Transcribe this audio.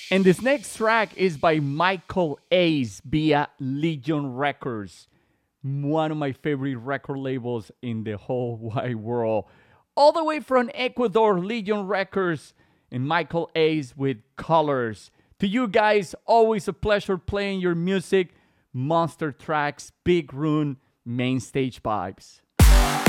And this next track is by Michael Ace via Legion Records, one of my favorite record labels in the whole wide world. All the way from Ecuador, Legion Records, and Michael Ace with Colors. To you guys, always a pleasure playing your music. Monster Tracks, Big Rune, Main Stage Vibes.